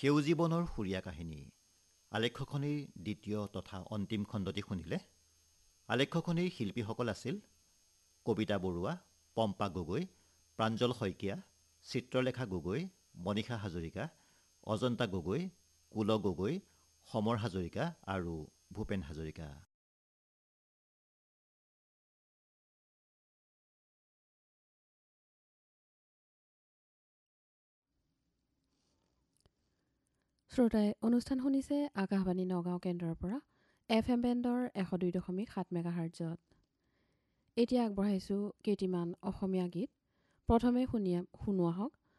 সেউজী বনৰ সুৰীয়া কাহিনী আলেখ্যখনিৰ দ্বিতীয় তথা অন্তিম খণ্ডটি শুনিলে। আলেখ্যখনিৰ শিল্পীসকল আছিল কবিতা বৰুৱা, পম্পা গগৈ, প্ৰাঞ্জল শইকীয়া, চিত্ৰলেখা গগৈ, মনীষা হাজৰিকা, অজন্তা গগৈ, কুল গগৈ, সমৰ হাজৰিকা আৰু ভূপেন হাজৰিকা। শ্ৰোতাই অনুষ্ঠান শুনিছে আকাশবাণী নগাঁও কেন্দ্ৰৰ পৰা FM বেণ্ডৰ 102.7 মেগাহাৰ্টজত। এতিয়া আগবঢ়াইছোঁ কেইটিমান অসমীয়া গীত। প্ৰথমে শুনোৱা হওক